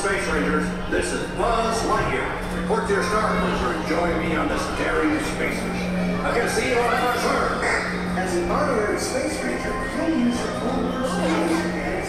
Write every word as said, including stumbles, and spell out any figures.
Space Rangers. This is Buzz Lightyear. Report to your star cruiser and join me on this daring space mission. I can see you on our Earth. As an honorary space ranger, you'll use your own personal